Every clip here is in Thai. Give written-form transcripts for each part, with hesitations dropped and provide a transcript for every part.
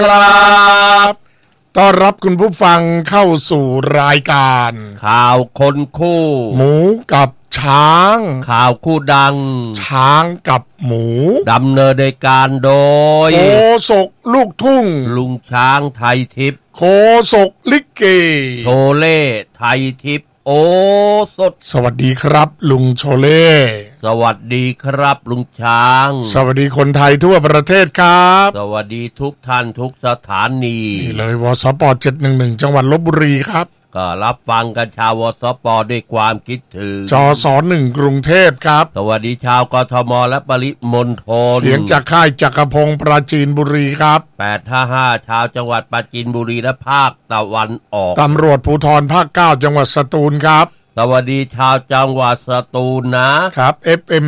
ครับต้อนรับคุณผู้ฟังเข้าสู่รายการข่าวคนคู่หมูกับช้างข่าวคู่ดังช้างกับหมูดำเนินในการโดยโฆษกลูกทุ่งลุงช้างไทยทิพย์โฆษกลิเกโชเล่ไทยทิพย์โอสถสวัสดีครับลุงโชเล่สวัสดีครับลุงช้างสวัสดีคนไทยทั่วประเทศครับสวัสดีทุกท่านทุกสถานีนี่เลยวสป711จังหวัดลพบุรีครับก็รับฟังกันชาววสปด้วยความคิดถึงจส1กรุงเทพครับสวัสดีชาวกทมและปริมณฑลเสียงจากค่ายจักรพงศ์ปราจีนบุรีครับ 855ชาวจังหวัดปราจีนบุรีและภาคตะวันออกตำรวจภูธรภาค9จังหวัดสตูลครับสวัสดีชาวจังหวัดสตูลนะครับ FM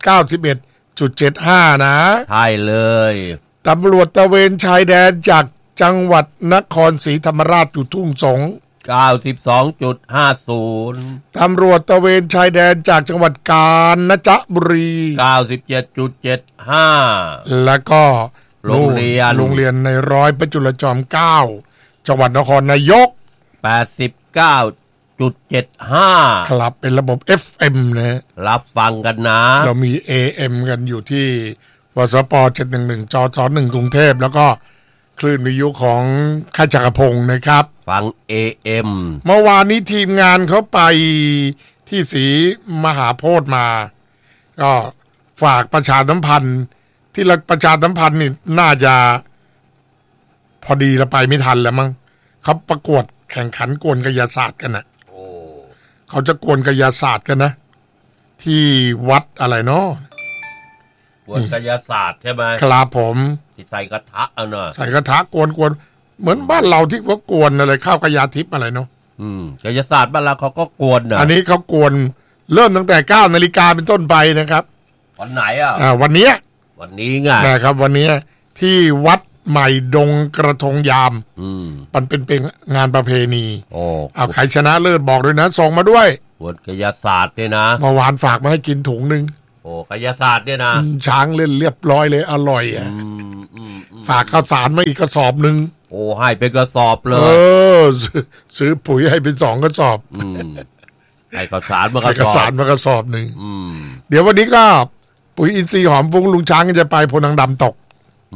91.75 นะใช่เลยตำรวจตระเวนชายแดนจากจังหวัดนครศรีธรรมราชอยู่ทุ่งสง 92.50 ตำรวจตระเวนชายแดนจากจังหวัดกาญจนบุรี 97.75 แล้วก็โรงเรียนในร้อยประจุลจอม9จังหวัดนครนายก 89.75 ครับเป็นระบบ FM นะรับฟังกันนะเรามี AM กันอยู่ที่วสป711จส1กรุงเทพแล้วก็คลื่นวิทยุของค่ายจักรพงศ์นะครับฟัง AM เมื่อวานนี้ทีมงานเขาไปที่ศรีมหาโพธิ์มาก็ฝากประชาสัมพันธ์ที่ประชาสัมพันธ์นี่น่าจะพอดีเราไปไม่ทันแล้วมั้งเขาประกวดแข่งขันกวนกายศาสตร์กันนะเขาจะกวนกายศาสตร์กันนะที่วัดอะไรเนาะกวนกายศาสตร์ใช่ไหมครับผมที่ใส่กระทะเอาหน่อยใส่กระทะกวนเหมือนบ้านเราที่ว่ากวนอะไรข้าวกระยาทิพย์อะไรเนาะกายศาสตร์บ้านเราเขาก็กวนอันนี้เขากวนเริ่มตั้งแต่ 9 นาฬิกาเป็นต้นไปนะครับวันไหนวันนี้ไงนะครับวันนี้ที่วัดใหม่ดงกระทงยามมันเป็นงานประเพณีเอาใครชนะเลิศบอกด้วยนะส่งมาด้วยกวนกายศาสตร์เนี่ยนะเมื่อวานฝากมาให้กินถุงนึงกายศาสตร์เนี่ยนะช้างเล่นเรียบร้อยเลยอร่อยฝากข้าวสารมาอีกกระสอบนึงให้เป็นกระสอบเลยซื้อปุ๋ยให้เป็น2กระสอบให้ข้าวสารมากระสอบนึงเดี๋ยววันนี้ก็ปุ๋ยอินทรีย์หอมฟุ้งลุงช้างจะไปโพนังดำตก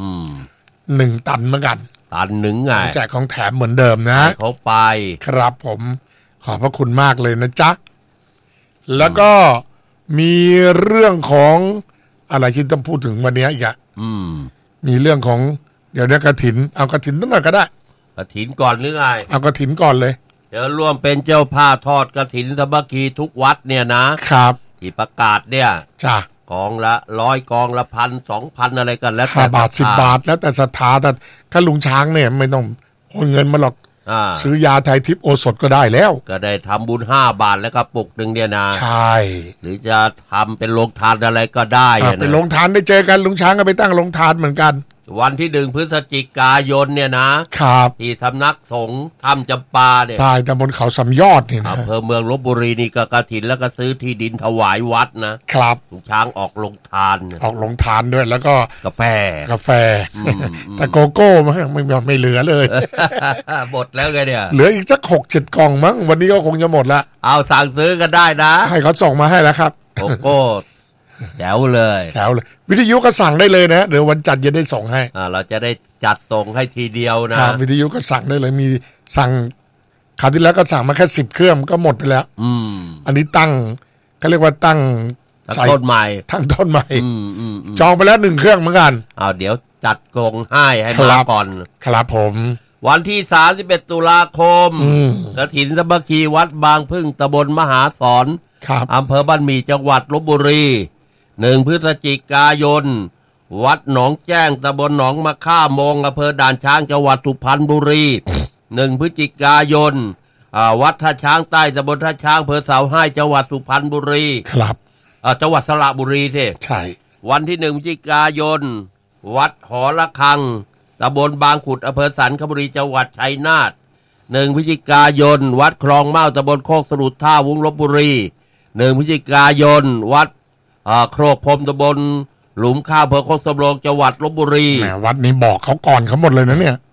1 ตันเหมือนกันตัน1ไงแจกของแถมเหมือนเดิมนะเขาไปครับผมขอบพระคุณมากเลยนะจ๊ะแล้วก็มีเรื่องของอะไรที่ต้องพูดถึงวันนี้อีกอ่ะมีเรื่องของเดี๋ยวกฐินเอากฐินตั้งหน่อยก็ได้กฐินก่อนหรือไงเอากฐินก่อนเลยเดี๋ยวร่วมเป็นเจ้าผ้าทอดกฐินสามัคคีทุกวัดเนี่ยนะครับที่ประกาศเนี่ยจ้ะกองละ100กองละ1,000 2,000อะไรกันแล้วแต่5 บาท10 บาทแล้วแต่ศรัทธาแต่ถ้าลุงช้างเนี่ยไม่ต้องโอนเงินมาหรอกซื้อยาไทยทิพย์โอสถก็ได้แล้วก็ได้ทำบุญ5 บาทแล้วก็ปุกหนึ่งเนี่ยนะใช่หรือจะทำเป็นโรงทานอะไรก็ได้เป็นโรงทานได้เจอกันลุงช้างก็ไปตั้งโรงทานเหมือนกันวันที่1 พฤศจิกายนเนี่ยนะครับที่สำนักสงฆ์ถ้ำจำปาเนี่ยใช่ตำบลเขาสำยอดนี่นะอำเภอเมืองลพบุรีนี่ก็กฐินแล้วก็ซื้อที่ดินถวายวัดนะครับลุงช้างออกโรงทานด้วยแล้วก็กาแฟแต่โกโก้ไม่เหลือเลยหมดแล้วไงเนี่ยเหลืออีกสัก 6-7 กล่องมั้งวันนี้ก็คงจะหมดละเอาสั่งซื้อกันได้นะให้เขาส่งมาให้แล้วครับโกโก้แจ๋วเลยวิทยุก็สั่งได้เลยนะเดี๋ยววันจันทร์จะได้ส่งให้เราจะได้จัดส่งให้ทีเดียวนะวิทยุก็สั่งได้เลยมีสั่งคราวที่แล้วก็สั่งมาแค่10 เครื่องก็หมดไปแล้วอันนี้ตั้งเขาเรียกว่าตั้งต้นใหม่ทั้งต้นใหม่จองไปแล้ว1 เครื่องเหมือนกันเดี๋ยวจัดกรงให้มาก่อนครับผมวันที่31 ตุลาคมกฐินสามัคคีวัดบางพึ่งตำบลมหาสอนอำเภอบ้านหมี่จังหวัดลพบุรี1 พฤศจิกายนวัดหนองแจ้งตำบลหนองมะค่ามงอำเภอด่านช้างจังหวัดสุพรรณบุรี1 พฤศจิกายนวัดท่าช้างใต้ตำบลท่าช้างอำเภอเสาให้จังหวัดสุพรรณบุรีครับจังหวัดสระบุรีใช่วันที่1 พฤศจิกายนวัดหอระฆังตำบลบางขุดอำเภอสันคบุรีจังหวัดชัยนาท1 พฤศจิกายนวัดคลองเมาตำบลโคกสะดุดท่าวุ้งลพบุรี1 พฤศจิกายนวัดโครกพรมตำบลหลุมข้าวอำเภอโคกสำโรงจังหวัดลพบุรีวัดนี้บอกเขาก่อนเขาหมดเลยนะเนี่ย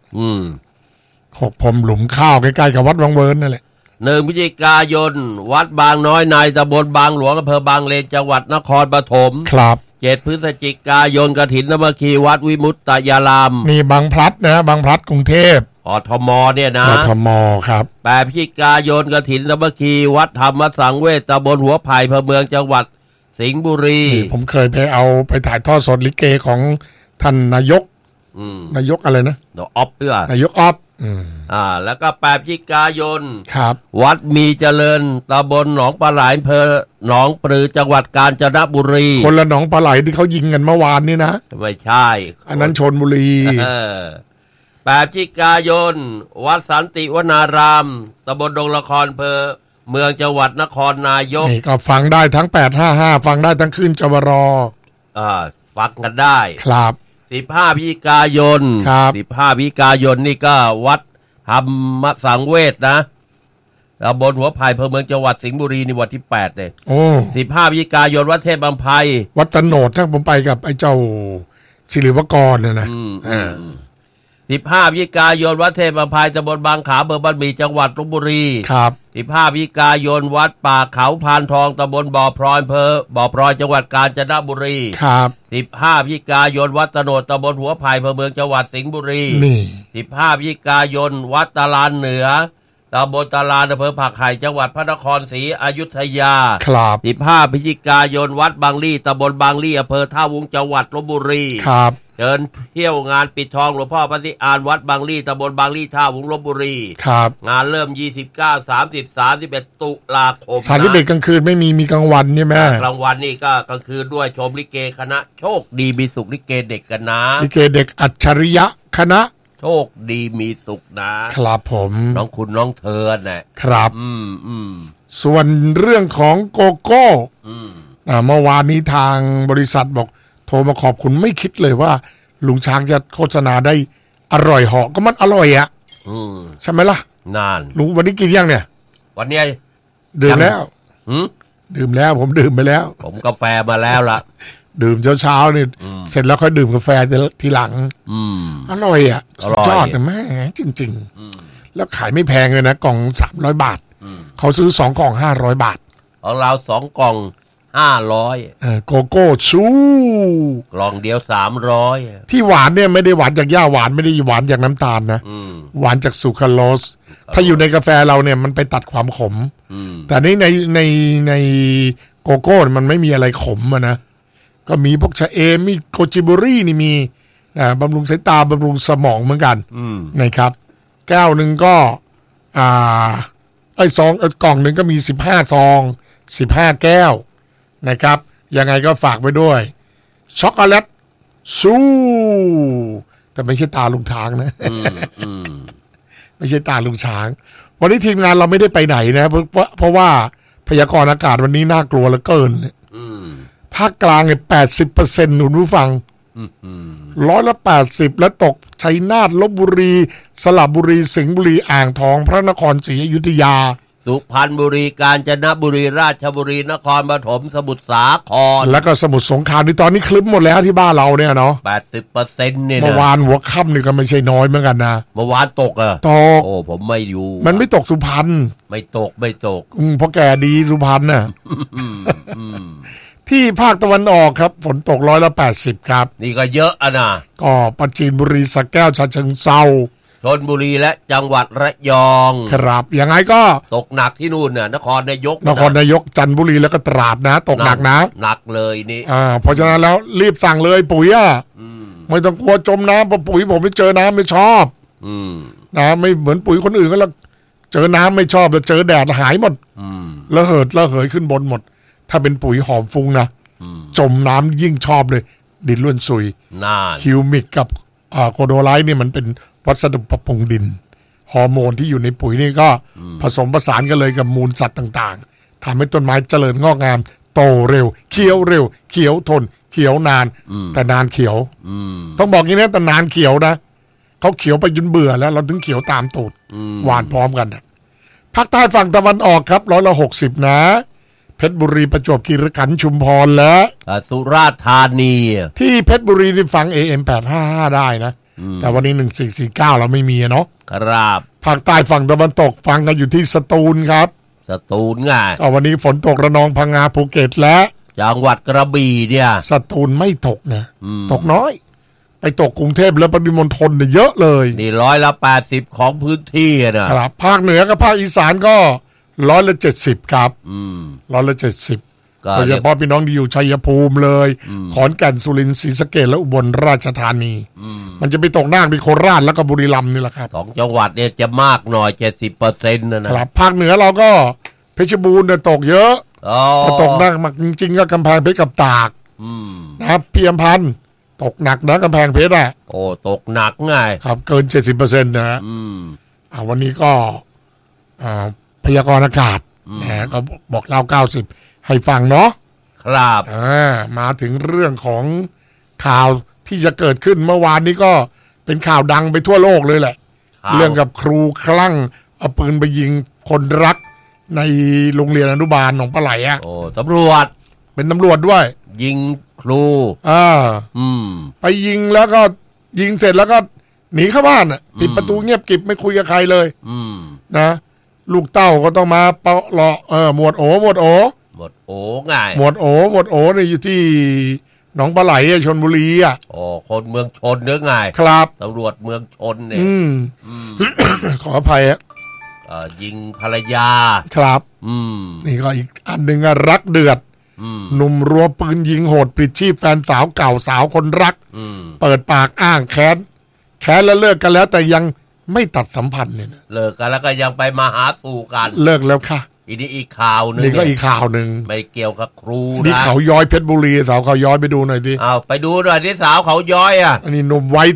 ขบผมหลุมข้าวใกล้ๆกับวัดวังเวิร์นนั่นแหละ 1 พฤศจิกายนวัดบางน้อยในตำบลบางหลวงอำเภอบางเลนจังหวัดนครปฐมครับ 7 พฤศจิกายนกฐินสามัคคีวัดวิมุตตยารามนี่บางพลัดนะบางพลัดกรุงเทพกทมเนี่ยนะกทมครับ 8 พฤศจิกายนกฐินสามัคคีวัดธรรมสังเวชตำบลหัวไผ่อำเภอเมืองจังหวัดสิงห์บุรีผมเคยไปถ่ายทอดสดลิเกของท่านนายกอะไรนะอ๊อฟนายกอ๊อฟแล้วก็8 พฤศจิกายนครับวัดมีเจริญตำบลหนองปลาไหลอำเภอหนองปลือจังหวัดกาญจนบุรีคนละหนองปลาไหลที่เขายิงกันเมื่อวานนี่นะไม่ใช่อันนั้นชลบุรี 8 พฤศจิกายนวัดสันติวนารามตำบลดงละครอำเภอเมืองจังหวัดนครนายกนี่ก็ฟังได้ทั้ง855ฟังได้ทั้งคืนจวรฟังกันได้ครับ 15 พฤศจิกายน15 พฤศจิกายนนี่ก็วัดธรรมสังเวชนะตำบลหัวไผ่อำเภอเมืองจังหวัดสิงห์บุรีในวันที่8เลย15 พฤศจิกายนวัดเทพบำไพวัดตโนดถ้าผมไปกับไอ้เจ้าศิริวกรเนี่ยนะ 15 พฤศจิกายนวัดเทพบำไพตำบลบางขาอำเภอบ้านหมี่จังหวัดลพบุรีครับ 15 พฤศจิกายนวัดป่าเขาพานทองตำบลบ่อพลอยอำเภอบ่อพลอยจังหวัดกาญจนบุรีครับ 15 พฤศจิกายนวัดตโนดตำบลหัวไผ่อำเภอเมืองจังหวัดสิงห์บุรีนี่ 15 พฤศจิกายนวัดตาลานเหนือตำบลตาลานอำเภอผักไห่จังหวัดพระนครศรีอยุธยาครับ 15 พฤศจิกายนวัดบางลี่ตำบลบางลี่อำเภอท่าวุ้งจังหวัดลพบุรีครับเดินเที่ยวงานปิดทองหลวงพ่อปฏิอานวัดบางลี่ตำบลบางลี่ท่าวุ้งลพบุรีครับงานเริ่ม29 30 31ตุลาคม 31กลางคืนไม่มีกลางวันใช่ไหมกลางวันนี่ก็กลางคืนด้วยชมลิเกคณะโชคดีมีสุขลิเกเด็กกันนะลิเกเด็กอัจฉริยะคณะโชคดีมีสุขนะครับผมน้องคุณน้องเธอน่ะครับส่วนเรื่องของโกโก้เมื่อวานนี้ทางบริษัทบอกโทรมาขอบคุณไม่คิดเลยว่าลุงช้างจะโฆษณาได้อร่อยเหาะก็มันอร่อยใช่ไหมล่ะนานลุงวันนี้กินยังเนี่ยวันนี้ดื่มแล้วดื่มแล้วผมดื่มไปแล้วผมกาแฟมาแล้วล่ะดื่มเช้านี่เสร็จแล้วค่อยดื่มกาแฟทีหลังอร่อยสุดยอดนะแม่จริงๆแล้วขายไม่แพงเลยนะกล่อง300 บาทเขาซื้อ2 กล่อง500 บาทของเรา2 กล่อง500 โกโก้ชูกล่องเดียว300 ที่หวานเนี่ยไม่ได้หวานจากหญ้าหวานไม่ได้หวานจากน้ำตาลนะหวานจากซูคราโลสถ้าอยู่ในกาแฟเราเนี่ยมันไปตัดความขมแต่นี่ในโกโก้มันไม่มีอะไรขมนะก็มีพวกชะเอมมีโกจิบุรี่นี่มีบำรุงสายตาบำรุงสมองเหมือนกันนะครับแก้วหนึ่งก็ซองกล่องหนึ่งก็มี15 ซอง15 แก้วนะครับยังไงก็ฝากไว้ด้วยช็อกโกแลตซูแต่ไม่ใช่ตาลุงช้างนะไม่ใช่ตาลุงช้างวันนี้ทีมงานเราไม่ได้ไปไหนนะเพราะว่าพยากรณ์อากาศวันนี้น่ากลัวเหลือเกินภาคกลางเนี่ย80%หนุนผู้ฟัง180แล้วตกชัยนาทลพบุรีสระบุรีสิงห์บุรีอ่างทองพระนครศรีอยุธยาสุพรรณบุรีกาญจนบุรีราชบุรีนครปฐมสมุทรสาครแล้วก็สมุทรสงครามนี่ตอนนี้คลึ้มหมดแล้วที่บ้านเราเนี่ยเนาะ 80%เนี่ยเมื่อวานหัวค่ำนี่ก็ไม่ใช่น้อยเหมือนกันนะเมื่อวานตกตกโอ้ผมไม่อยู่มันไม่ตกสุพรรณไม่ตกเพราะแกดีสุพรรณน่ะที่ภาคตะวันออกครับฝนตก180ครับนี่ก็เยอะนะก็ปราจีนบุรีสระแก้วฉะเชิงเทราชลบุรีและจังหวัดระยองครับยังไงก็ตกหนักที่นู่นน่ะนครนายกจันทบุรีแล้วก็ตราดนะตกหนักนะหนักเลยนี่เพราะฉะนั้นแล้วรีบสั่งเลยปุ๋ยไม่ต้องกลัวจมน้ำเพราะปุ๋ยผมไม่เจอน้ำไม่ชอบนะไม่เหมือนปุ๋ยคนอื่นก็แล้วเจอน้ำไม่ชอบแล้วเจอแดดหายหมดระเหิดขึ้นบนหมดถ้าเป็นปุ๋ยหอมฟุ้งนะจมน้ำยิ่งชอบเลยดินล้วนซุยฮิวมิกกับโคโดไลท์เนี่ยมันเป็นวัสดุปรับปรุงดินฮอร์โมนที่อยู่ในปุ๋ยนี่ก็ผสมผสานกันเลยกับมูลสัตว์ต่างๆทำให้ต้นไม้เจริญงอกงามโตเร็วเขียวเร็วเขียวทนเขียวนานแต่นานเขียวต้องบอกอย่างนี้แต่นานเขียวนะเขาเขียวไปจนเบื่อแล้วเราถึงเขียวตามตูดหวานพร้อมกันภาคใต้ฝั่งตะวันออกครับ160นะเพชรบุรีประจวบคีรีขันธ์ชุมพรและสุราษฎร์ธานีที่เพชรบุรีที่ฟัง AM 855ได้นะแต่วันนี้1449เราไม่มีเนาะครับภาคใต้ฝั่งตะวันตกฟังกันอยู่ที่สตูลครับสตูลไงวันนี้ฝนตกระนองพังงาภูเก็ตและจังหวัดกระบี่เนี่ยสตูลไม่ตกนะตกน้อยไปตกกรุงเทพและปริมณฑลเนี่ยเยอะเลยนี่80%ของพื้นที่นะครับภาคเหนือกับภาคอีสานก็70%ครับ70%โดยเฉพาะพี่น้องที่อยู่ชัยภูมิเลยขอนแก่นสุรินทร์ศรีสะเกษและอุบลราชธานีมันจะไปตกหน้าที่โคราชแล้วก็บุรีรัมย์นี่แหละครับ 2จังหวัดเนี่ยจะมากหน่อย 70% นะครับภาคเหนือเราก็เพชรบูรณ์เนี่ยตกเยอะแต่ตกหนักมากจริงๆก็กำแพงเพชรกับตากนะครับพี่อำพันธ์ตกหนักนะกำแพงเพชรตกหนักไงครับเกิน 70% นะฮะวันนี้ก็พยากรณ์อากาศนะก็บอกเล่า90ให้ฟังเนาะครับมาถึงเรื่องของข่าวที่จะเกิดขึ้นเมื่อวานนี้ก็เป็นข่าวดังไปทั่วโลกเลยแหละเรื่องกับครูคลั่งเอาปืนไปยิงคนรักในโรงเรียนอนุบาลหนองปลาไหลตำรวจเป็นตำรวจด้วยยิงครูไปยิงแล้วก็ยิงเสร็จแล้วก็หนีเข้าบ้านปิดประตูเงียบกริบไม่คุยกับใครเลยนะลูกเต้าก็ต้องมาเปาะรอหมวดโอไงหมวดโอเนี่ยอยู่ที่หนองปลาไหลชลบุรีคนเมืองชนเนื้อไงครับตำรวจเมืองชนเนี่ยขออภัยยิงภรรยาครับนี่ก็อีกอันหนึ่งรักเดือดหนุ่มรัวปืนยิงโหดปลิดชีพแฟนสาวเก่าสาวคนรักเปิดปากอ้างแค้นแล้วเลิกกันแล้วแต่ยังไม่ตัดสัมพันธ์เนี่ยเลิกกันแล้วก็ยังไปมาหาสู่กันเลิกแล้วค่ะนี่อีกข่าวนึงนี่ก็อีกข่าวนึงไม่เกี่ยวกับครูนะนี่เขาย้อยเพชรบุรีสาวเขาย้อยไปดูหน่อยดิไปดูหน่อยที่สาวเขาย้อยอันนี้หนุ่มวัย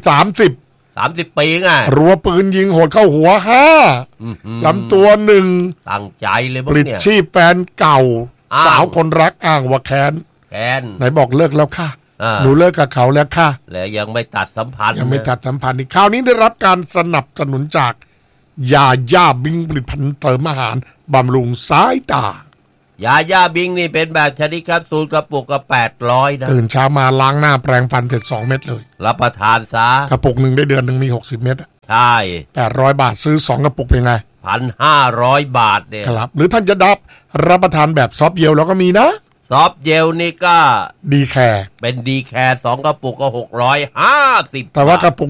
30 ปีไงรัวปืนยิงโหดเข้าหัว5ลำตัว1 ตั้งใจเลยปลิดชีพแฟนเก่าสาวคนรักอ้างว่าแค้นไหนบอกเลิกแล้วค่ะหนูเลิกกับเขาแล้วค่ะแล้วยังไม่ตัดสัมพันธ์ยังไม่ตัดสัมพันธ์อีกคราวนี้ได้รับการสนับสนุนจากยาย่าบิงผลิตภัณฑ์เสริมอาหารบำรุงสายตายาย่าบิงนี่เป็นแบบชนิดแคปซูลกระปุกก็800นะตื่นเช้ามาล้างหน้าแปรงฟันเสร็จ2 เม็ดเลยรับประทานซะกระปุกหนึ่งได้เดือนหนึ่งมี60 เม็ดใช่ 800 บาทซื้อ2 กระปุกเป็นไง 1,500 บาทเนี่ยครับหรือท่านจะรับประทานแบบซอฟต์เจลแล้วก็มีนะซอฟต์เจลนี่ก็ดีแคร์เป็นดีแคร์2 กระปุกก็650 แต่ว่ากระปุก